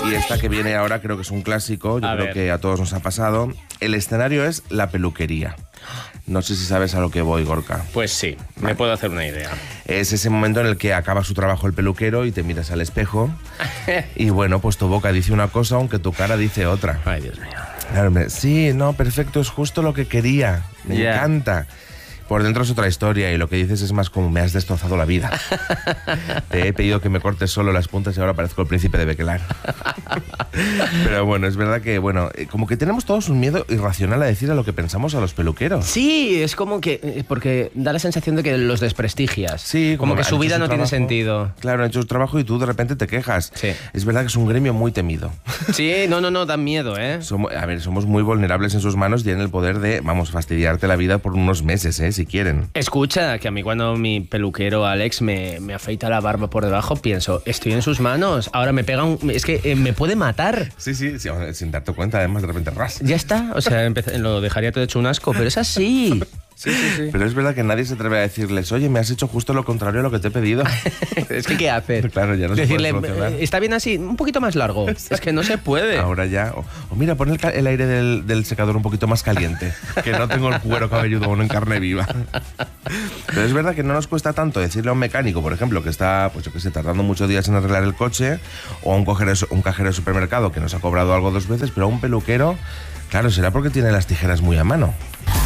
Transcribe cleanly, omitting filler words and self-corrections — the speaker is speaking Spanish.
Y esta que viene ahora creo que es un clásico, yo creo que a todos nos ha pasado. El escenario es la peluquería. No sé si sabes a lo que voy, Gorka. Pues sí, me puedo hacer una idea. Es ese momento en el que acaba su trabajo el peluquero y te miras al espejo y bueno, pues tu boca dice una cosa aunque tu cara dice otra. Ay, Dios mío. Claro, sí, no, perfecto, es justo lo que quería. Me encanta. Por dentro es otra historia y lo que dices es más como me has destrozado la vida. Te he pedido que me cortes solo las puntas y ahora parezco el príncipe de Bequelar. Pero bueno, es verdad que, bueno, como que tenemos todos un miedo irracional a decir a lo que pensamos a los peluqueros. Sí, es como que, porque da la sensación de que los desprestigias. Sí, como que su vida no tiene sentido. Claro, han hecho su trabajo y tú de repente te quejas. Sí. Es verdad que es un gremio muy temido. Sí, no, dan miedo, ¿eh? Somos muy vulnerables en sus manos y tienen el poder de, vamos, fastidiarte la vida por unos meses, si quieren. Escucha, que a mí cuando mi peluquero Alex me afeita la barba por debajo, pienso, estoy en sus manos, ahora me pega es que me puede matar. Sí, sin darte cuenta, además de repente ras. Ya está, o sea, lo dejaría todo hecho un asco, pero es así. Sí. Pero es verdad que nadie se atreve a decirles, oye, me has hecho justo lo contrario a lo que te he pedido. Es que, ¿qué hacer? Claro, ya no decirle, se puede solucionar. Está bien así, un poquito más largo. Es que no se puede. Ahora ya. O mira, pon el aire del secador un poquito más caliente, que no tengo el cuero cabelludo aún en carne viva. Pero es verdad que no nos cuesta tanto decirle a un mecánico, por ejemplo, que está, pues yo que sé, tardando muchos días en arreglar el coche, o a un cajero de supermercado que nos ha cobrado algo 2 veces, pero a un peluquero, claro, será porque tiene las tijeras muy a mano.